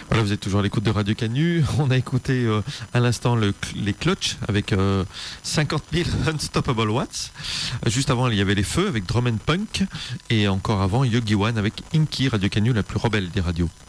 Voilà, vous êtes toujours à l'écoute de Radio Canu. On a écouté à l'instant les Clutch avec 50 000 Unstoppable Watts. Juste avant, il y avait les Feux avec Drum and Punk. Et encore avant, Yogi One avec Inky, Radio Canu, la plus rebelle des radios.